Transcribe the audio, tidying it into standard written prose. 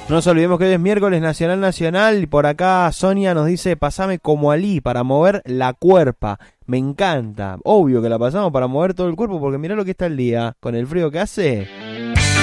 No nos olvidemos que hoy es miércoles nacional y por acá Sonia nos dice, pasame como Ali para mover la cuerpa. Me encanta. Obvio que la pasamos para mover todo el cuerpo porque mirá lo que está el día. Con el frío que hace.